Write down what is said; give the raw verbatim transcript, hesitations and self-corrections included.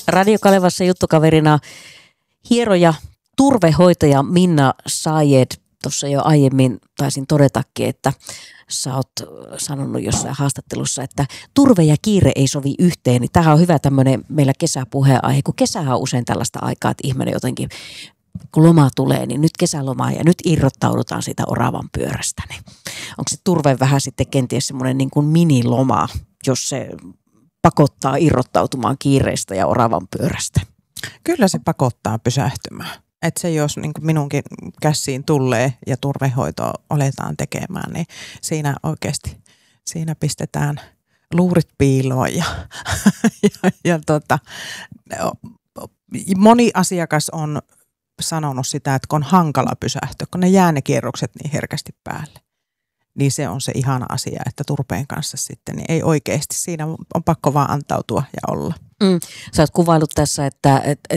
Radio Kalevassa juttukaverina hieroja, turvehoitaja Minna Sayed. Tuossa jo aiemmin taisin todetakin, että sä oot sanonut jossain haastattelussa, että turve ja kiire ei sovi yhteen. Niin tämähän on hyvä tämmöinen meillä kesäpuheenaihe, kun kesähän on usein tällaista aikaa, että ihminen jotenkin, kun loma tulee, niin nyt kesäloma ja nyt irrottaudutaan siitä oravan pyörästä. Niin onko se turve vähän sitten kenties semmoinen niin kuin miniloma, jos se pakottaa irrottautumaan kiireistä ja oravan pyörästä? Kyllä se pakottaa pysähtymään. Että se jos niin kuin minunkin käsiin tulee ja turvehoitoa aletaan tekemään, niin siinä oikeasti siinä pistetään luurit piiloon ja, ja, ja tota, moni asiakas on sanonut sitä, että kun on hankala pysähtyä, kun ne jää ne kierrokset niin herkästi päälle, niin se on se ihana asia, että turpeen kanssa sitten niin ei oikeasti, siinä on pakko vaan antautua ja olla. Mm. Sä oot kuvaillut tässä, että, että